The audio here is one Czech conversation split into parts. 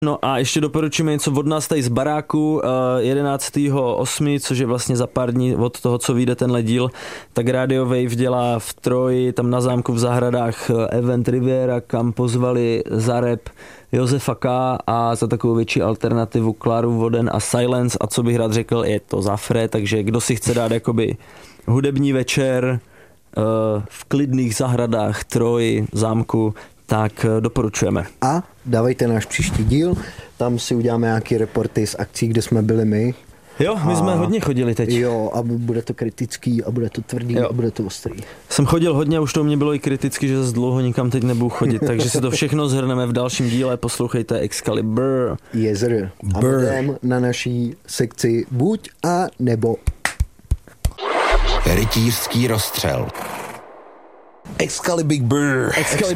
No a ještě doporučíme něco od nás tady z baráku 11.8., což je vlastně za pár dní od toho, co vyjde tenhle díl, tak Radio Wave dělá v Troji, tam na zámku v zahradách event Riviera, kam pozvali za rap Josefa K. a za takovou větší alternativu Kláru Voden a Silence, a co bych rád řekl, je to Zafre, takže kdo si chce dát jakoby hudební večer v klidných zahradách Troji, zámku, tak doporučujeme. A dávejte náš příští díl, tam si uděláme nějaký reporty z akcí, kde jsme byli my. Jo, my jsme hodně chodili teď. Jo, a bude to kritický a bude to tvrdý a bude to ostrý. Jsem chodil hodně, už to mě bylo i kriticky, že zase dlouho nikam teď nebudu chodit, takže si to všechno zhrneme v dalším díle, poslouchejte Excalibur. Jezer. A budeme na naší sekci buď a nebo. Rytířský rozstřel. Excalibur.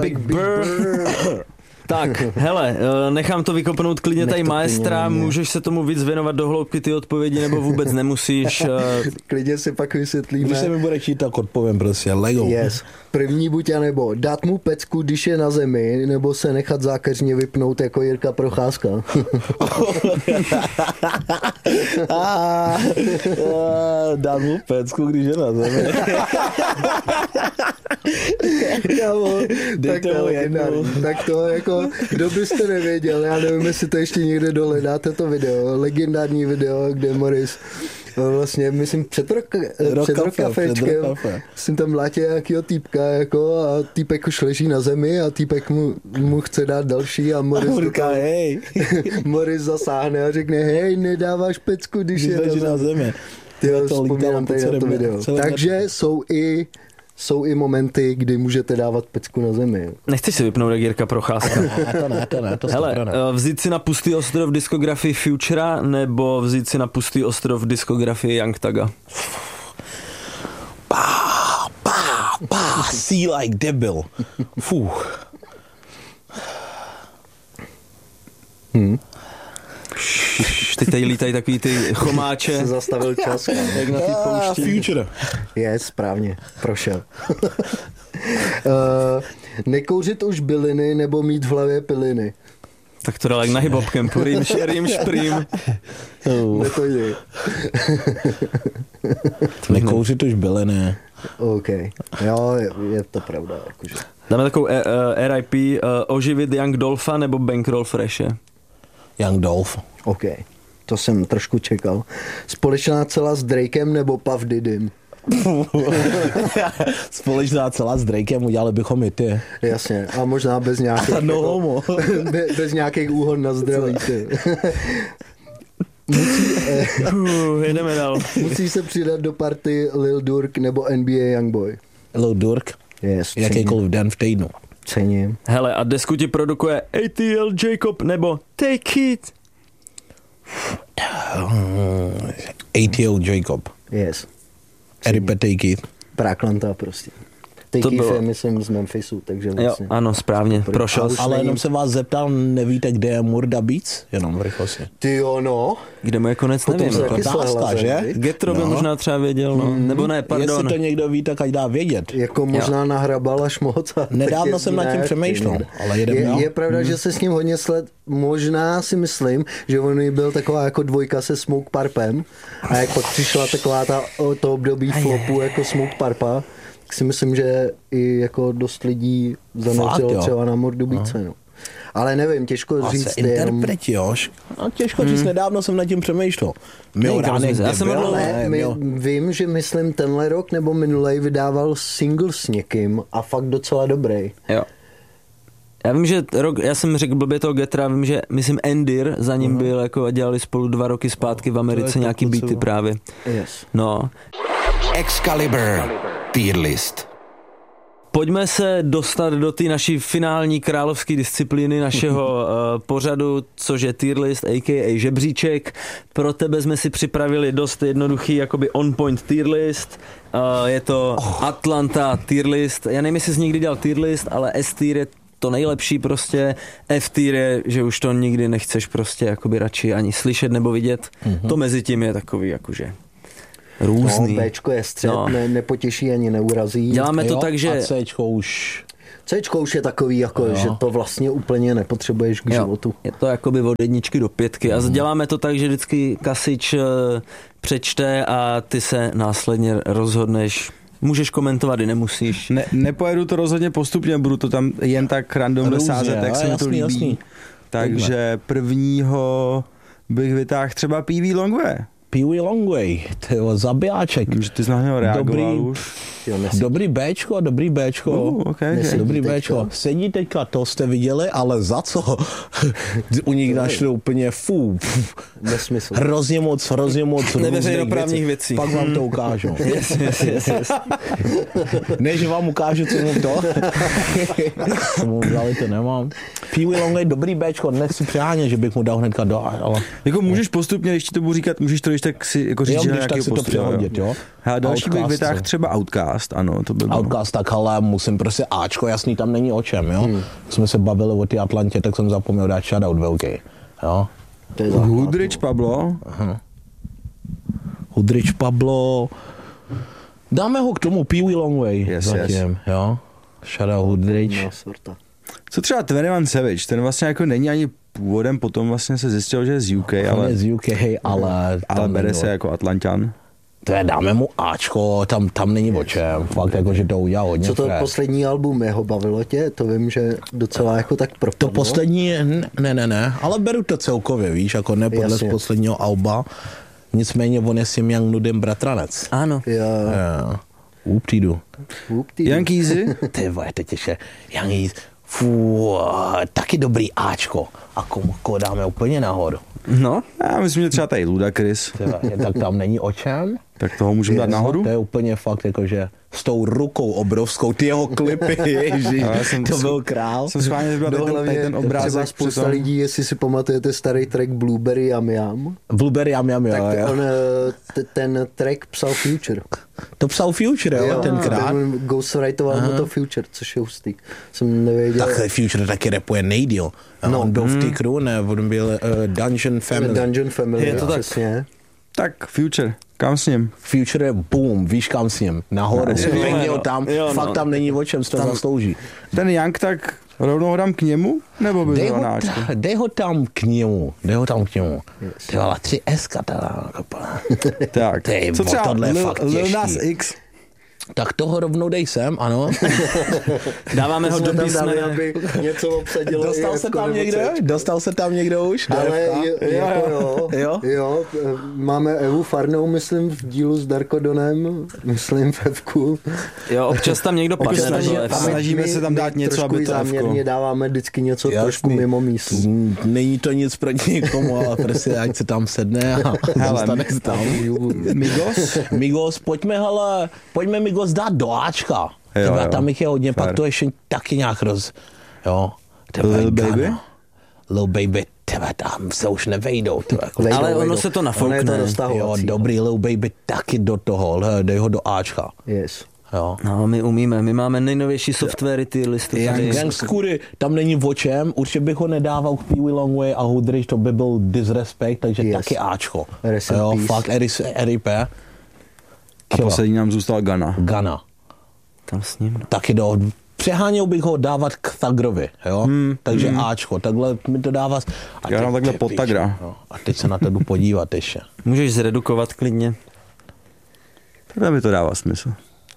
Tak, hele, nechám to vykopnout klidně tady maestra, můžeš se tomu víc věnovat do hloubky ty odpovědi, nebo vůbec nemusíš. Klidně si pak vysvětlíme. Když se mi bude chtít, tak odpovím prostě, Lego. Yes. První buď a nebo dát mu pecku, když je na zemi, nebo se nechat zákeřně vypnout jako Jirka Procházka. Dát mu pecku, když je na zemi. Tak to jako, kdo byste nevěděl, já nevím, jestli to ještě někde dole dáte to video, legendární video, kde Morris vlastně, myslím, před rokafečkem jsem tam mlátil nějakýho týpka jako, a týpek už leží na zemi a týpek mu chce dát další a Morris Morris zasáhne a řekne, hej, nedáváš pecku, když je na zemi. Tyjo, vzpomínám tady na to video. Takže jsou i momenty, kdy můžete dávat pecku na zemi. Nechceš si vypnout jak Jirka Procházka? Ne, to hele, vzít si na pustý ostrov diskografii Futura nebo vzít si na pustý ostrov diskografii Young Thuga? See like debil. Fuh. Teď tady lítají takový ty chomáče. Se zastavil čas. Jak na ty poušti. Future. Je, správně, prošel. Nekouřit už byliny nebo mít v hlavě piliny? Tak to dal jak na hip-hopkem. Rým, šprým. Nepojdi. Nekouřit už byliny. OK. Jo, je to pravda. Jakože. Dáme takovou RIP, oživit Young Dolpha nebo Bankroll Freshe? Young Dolph. OK, to jsem trošku čekal. Společná cela s Drakem nebo Puff Diddym? Společná cela s Drakem, udělali bychom i ty. Jasně, a možná bez nějakých, bez nějakých úhon na zdraví. Jedeme dál. Musí se přidat do party Lil Durk nebo NBA Youngboy? Lil Durk? Yes, jakýkoliv den v týdnu. Cením. Hele, a desku ti produkuje ATL Jacob nebo Take It? ATL Jacob. Yes. Eripe Take It. Práklanta prostě. Take It je, myslím, z Memphisu, takže vlastně. Jo, ano, správně, prošel. Ale jenom se vás zeptal, nevíte, kde je Murda Beats? Jenom v rychlosti. Ty jo, no. Kde mu je konec, nevím. Otázka, že? Getro by možná třeba věděl, no. Nebo ne, pardon. Jestli to někdo ví, tak ať dá vědět. Jako možná nahrabal až moc. Nedávno jsem nad tím přemýšlel, ale jedem je pravda, že se s ním hodně možná si myslím, že on byl taková jako dvojka se Smoke Parpem a jak pak přišla taková to období flopu jako Smoke Parpa, tak si myslím, že i jako dost lidí zanotilo třeba na Murdu Beatse, no. Ale nevím, těžko říct. Interpreti, jož. No, těžko říct, nedávno jsem nad tím přemýšlel. Vím, že myslím tenhle rok nebo minulej vydával single s někým a fakt docela dobrý. Jo. Já vím, že já jsem řekl blbě toho Getra, vím, že myslím Endir za ním byl, jako a dělali spolu 2 roky zpátky v Americe nějaký beaty právě. Yes. No. Excalibur. Tier list. Pojďme se dostat do té naší finální královské disciplíny našeho pořadu, což je tier list, a.k.a. žebříček. Pro tebe jsme si připravili dost jednoduchý, jakoby on point tier list. Je to Atlanta tier list. Já nevím, jestli jsi někdy dělal tier list, ale S tier je to nejlepší prostě. F tier je, že už to nikdy nechceš prostě jakoby radši ani slyšet nebo vidět. To mezi tím je takový jakože různý. No, Bčko je střed, nepotěší ani neurazí. Děláme to tak, že... A Cčko už... Cčko už je takový, jako, že to vlastně úplně nepotřebuješ k životu. Je to jakoby od 1 do 5 a děláme to tak, že vždycky Kasič přečte a ty se následně rozhodneš. Můžeš komentovat i nemusíš. Nepojedu to rozhodně postupně, budu to tam jen tak random sázet, jak se mi to líbí. Jasný. Takže prvního bych vytáhl třeba PV Longway. PV Longway, to zabijáček. Že ty jsi na něho reagoval už. Dobrý Bčko. Dobrý Bčko. Sedí teďka, to jste viděli, ale za co? U nich našli úplně nesmysl. Hrozně moc neveřejnoprávních věcí. Pak vám to ukážu. Yes. Než vám ukážu, co mu to. Co mu dali, to nemám. PV Longway, dobrý Bčko, dnes si přeháně, že bych mu dal hnedka do. Ale... Jako můžeš postupně, když ti to budu říkat, můžeš to, když tak si jako říct, že tak si to přehodit, jo. A další bych vytáhl třeba Outcast, ano, to by bylo. Outcast, tak ale musím prostě Ačko, jasný, tam není o čem, jo. Jsme se bavili o té Atlantě, tak jsem zapomněl dát shoutout velký, jo. Hoodrich Pablo. Hoodrich Pablo. Dáme ho k tomu PV Longway zatím, jo. Shoutout Hoodrich. Co třeba 21 Savage, ten vlastně jako není ani původem, potom vlastně se zjistilo, že je z UK, ale bere se jako Atlanťan. To je, dáme mu Ačko, tam není o čem, fakt jako, že to udělal hodně. Co to poslední album jeho bavilo tě? To vím, že docela jako tak propadlo. To poslední, ne, ale beru to celkově, víš, jako ne podle z posledního alba, nicméně on je s tím Young Nudem bratranec. Ano. Já. Uptídu. Young Easy? Ty vole, teď ještě Young Easy. Taky dobrý Ačko. A komu dáme úplně nahoru. No. Já myslím, že třeba tady Ludacris. Tak tam není o čem. Tak toho můžeme dát nahoru? To je úplně fakt jakože s tou rukou obrovskou, ty jeho klipy, ježiš, to byl král. Jsem schválně vybral ten obrázek. Třeba spousta lidí, jestli si pamatujete starý track Blueberry Yum Yum. Blueberry Yum Yum, tak jo. On, ten track psal Future. To psal Future, jo, tenkrát. Ten ghostwritoval mu to Future, což je hustý. Jsem nevěděl. Tak Future taky rapuje nejdýl. No. On byl v té crew, ne, on byl Dungeon Family. Dungeon Family, je to tak. Přesně. Tak Future, kam s ním? Future je boom, víš kam s ním, nahoru, pěkně ho tam, fakt tam není o čem, to zaslouží. Ten Young tak rovnou ho dám k němu, nebo by byl na Ačku? Dej ho tam k němu. Ty vole, 3S teda kapela. Tak, co třeba Lil Nas X? Tak toho rovnou dej sem, ano. Dáváme ho do písmene. Aby něco obsadilo. Dostal se tam někdo už? Ale jo. Máme Evu Farnou, myslím, v dílu s Darkodonem, myslím v Evku. Jo, občas tam někdo padne. Snažíme se tam dát něco, aby to záměrně dáváme vždycky něco trošku mimo místu. Není to nic proti nikomu, ale prostě ať se tam sedne a dostane se tam. Migos, pojďme Migos dát do Ačka. Tebe, tam jich je hodně, pak to ještě taky nějak jo. Lil Baby, tebe, tam se už nevejdou. Ale ono se to nafoukne. Jo, dobrý Lil Baby taky do toho, dej ho do Ačka. Yes. Jo. No, my umíme, my máme nejnovější softwary, ty listy. Gang Skury, tam není o čem, určitě bych ho nedával k PV Longway a Hoodrich, to by byl disrespect, takže taky Ačko. Jo, fakt RIP. A poslední nám zůstal Gunna. Tam s ním. Taky přeháněl bych ho dávat k Thagrovi, jo? Takže Ačko, takhle mi to dává. Já dám takhle pod Thagra. A teď se na to jdu podívat ještě. Můžeš zredukovat klidně. Takhle by to dává smysl.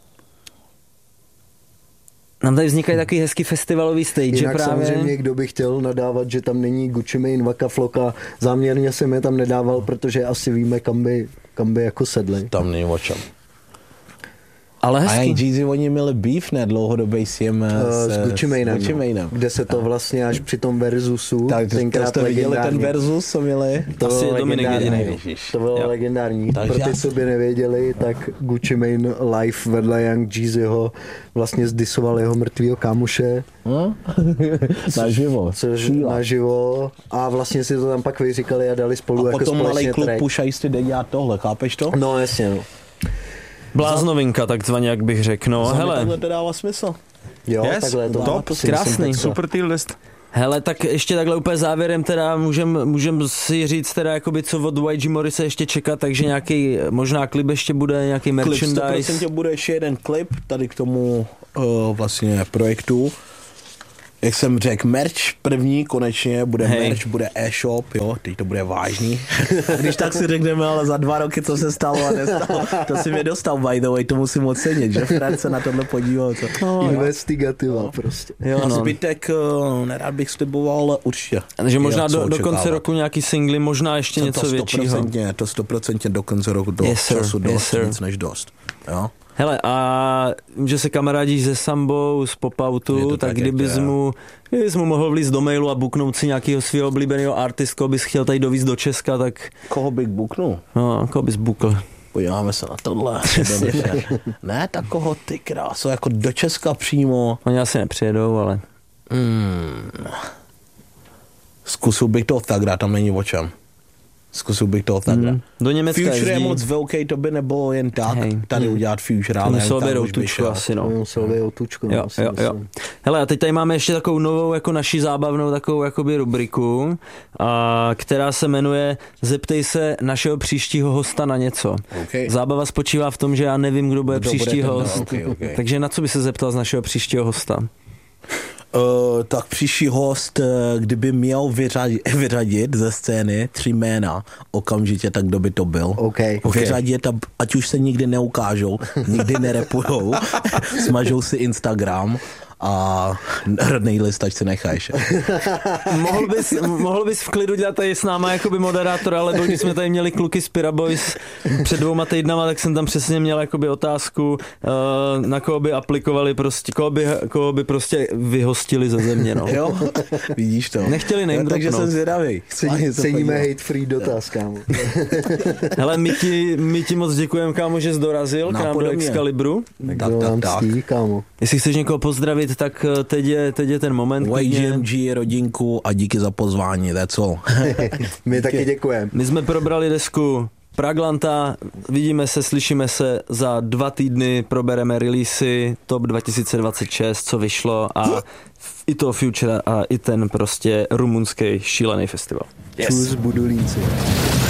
Nám tady vznikají taky hezký festivalový stage. Jinak právě. Samozřejmě, kdo by chtěl nadávat, že tam není Gucci Mane, Waka Flocka, záměrně jsem je tam nedával, protože asi víme, kam by jako sedli. Tam není o čem. Ale hezky. A Jeezy, oni měli beef, ne, dlouhodobý s Gucci Manem, kde se to vlastně až při tom versusu, tenkrát jste viděli ten versus, co měli? To asi bylo legendární. To bylo legendární. Pro ty, co by nevěděli, tak Gucci Mane live vedle Young Jeezyho vlastně zdisoval jeho mrtvýho kámoše. Naživo. A vlastně si to tam pak vyříkali a dali spolu jako společně track. A potom malej kluk Pusha jistý jde dělat tohle, chápeš to? No jasně, no. Bláznovinka, takzvaně, jak bych řekl. No, hele. Takhle to dává smysl. Jo, takhle to dává krásný. Super tier list. Hele, tak ještě takhle úplně závěrem teda můžem si říct teda jakoby co od YG Morrise ještě čekat, takže nějaký možná klip ještě bude, nějaký merchandise. Klip 100% bude ještě jeden klip tady k tomu vlastně projektu. Jak jsem řekl, merch první konečně, bude merch, bude e-shop, jo, teď to bude vážný. Když tak si řekneme, ale za 2 roky, co se stalo a nestalo, to si mě dostal, by the way, to musím ocenit, že Fred se na tohle podíval. Investigativa prostě. Jo, a zbytek, nerád bych sliboval, určitě. Takže možná do konce roku nějaký singly, možná ještě něco většího. To 100% do konce roku času dost, víc než dost. Jo? Hele, a že se kamarádíš se Sambou z Pop-Outu, tak kdybys mu mohl vlízt do mailu a booknout si nějakého svého oblíbeného artist, koho bys chtěl tady dovízt do Česka, tak... Koho bych booknul? No, koho bys bookl? Podíváme se na tohle. Ne, tak koho ty kráso, jako do Česka přímo. Oni asi nepřijedou, ale... Zkusil bych to Thagra, tam není o čem. Zkusil bych toho takhle. Do Německa Future je moc velký, to by nebylo jen tak tady udělat Future, ale musel být outučku asi, no. Musel být outučku, jo. Hele, a teď tady máme ještě takovou novou, jako naši zábavnou takovou jakoby rubriku, která se jmenuje Zeptej se našeho příštího hosta na něco. Okay. Zábava spočívá v tom, že já nevím, kdo bude příští host. Okay. Takže na co by se zeptal z našeho příštího hosta? Tak příští host, kdyby měl vyřadit ze scény 3 jména okamžitě, tak kdo by to byl? Okay. Vyřadit, ať už se nikdy neukážou, nikdy nerepujou, smažou si Instagram a rodný list, ať se necháš. mohl bys v klidu dělat tady s náma jakoby moderátor, ale když jsme tady měli kluky z Pira Boys před 2 týdnama, tak jsem tam přesně měl jakoby otázku, na koho by aplikovali prostě, koho by prostě vyhostili ze země, no. Jo, vidíš to. Nechtěli name dropnout. Takže jsem zvědavý. Ceníme hate free dotaz, kámo. Hele, my ti moc děkujeme, kámo, že jsi dorazil k nám do Excalibru. Tak. Kámo. Jestli chceš někoho pozdravit, tak teď je ten moment. YGMG, rodinku a díky za pozvání, that's all. My taky děkujeme. My jsme probrali desku Praglanta, vidíme se, slyšíme se za 2 týdny, probereme releasy Top 2026, co vyšlo a i toho Future a i ten prostě rumunský šílený festival. Čus Budulínci.